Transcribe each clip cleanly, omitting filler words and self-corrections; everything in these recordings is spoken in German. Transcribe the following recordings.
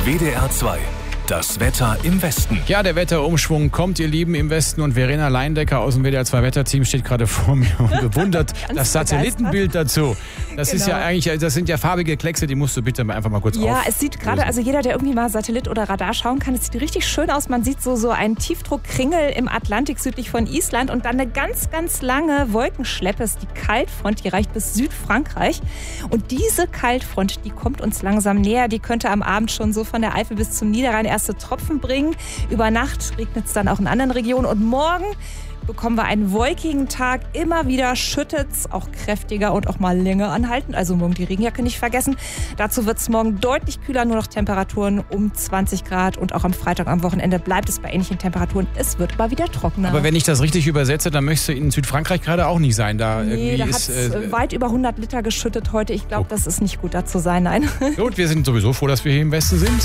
WDR 2. Das Wetter im Westen. Ja, der Wetterumschwung kommt, ihr Lieben, im Westen. Und Verena Leindecker aus dem WDR 2 Wetterteam steht gerade vor mir und bewundert das Satellitenbild dazu. Das ist ja eigentlich, das sind ja farbige Kleckse, die musst du bitte einfach mal kurz Ja, es sieht gerade, also jeder, der irgendwie mal Satellit oder Radar schauen kann, es sieht richtig schön aus. Man sieht so einen Tiefdruckkringel im Atlantik südlich von Island und dann eine ganz, ganz lange Wolkenschleppe. Das ist die Kaltfront, die reicht bis Südfrankreich. Und diese Kaltfront, die kommt uns langsam näher. Die könnte am Abend schon so von der Eifel bis zum Niederrhein erste Tropfen bringen. Über Nacht regnet es dann auch in anderen Regionen. Und morgen bekommen wir einen wolkigen Tag. Immer wieder schüttet es, auch kräftiger und auch mal länger anhaltend. Also morgen die Regenjacke nicht vergessen. Dazu wird es morgen deutlich kühler, nur noch Temperaturen um 20 Grad. Und auch am Freitag, am Wochenende bleibt es bei ähnlichen Temperaturen. Es wird aber wieder trockener. Aber wenn ich das richtig übersetze, dann möchtest du in Südfrankreich gerade auch nicht sein. Da hat es weit über 100 Liter geschüttet heute. Ich glaube, das ist nicht gut, da zu sein. Nein. Gut, wir sind sowieso froh, dass wir hier im Westen sind.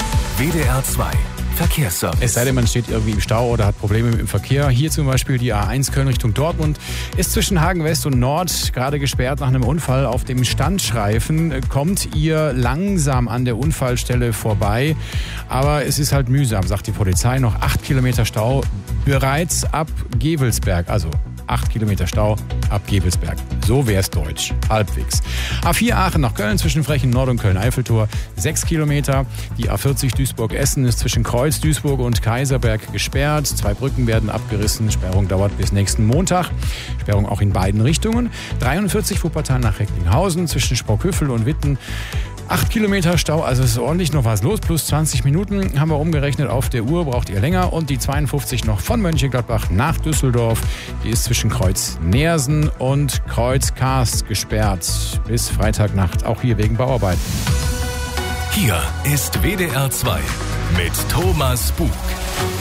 WDR 2. Verkehrsservice. Es sei denn, man steht irgendwie im Stau oder hat Probleme mit dem Verkehr. Hier zum Beispiel die A1 Köln Richtung Dortmund ist zwischen Hagen West und Nord gerade gesperrt nach einem Unfall. Auf dem Standstreifen kommt ihr langsam an der Unfallstelle vorbei. Aber es ist halt mühsam, sagt die Polizei. Noch 8 Kilometer Stau bereits ab Gevelsberg. Also 8 Kilometer Stau ab Gevelsberg. So wär's deutsch. Halbwegs. A4 Aachen nach Köln zwischen Frechen Nord und Köln-Eiffeltor 6 Kilometer. Die A40 Duisburg-Essen ist zwischen Kreuz, Duisburg und Kaiserberg gesperrt. 2 Brücken werden abgerissen. Sperrung dauert bis nächsten Montag. Sperrung auch in beiden Richtungen. 43 Wuppertal nach Recklinghausen zwischen Sprockhövel und Witten. 8 Kilometer Stau, also es ist ordentlich noch was los. Plus 20 Minuten haben wir umgerechnet auf der Uhr, braucht ihr länger. Und die 52 noch von Mönchengladbach nach Düsseldorf. Die ist zwischen Kreuz Neersen und Kreuz Karst gesperrt. Bis Freitagnacht, auch hier wegen Bauarbeiten. Hier ist WDR 2 mit Thomas Bug.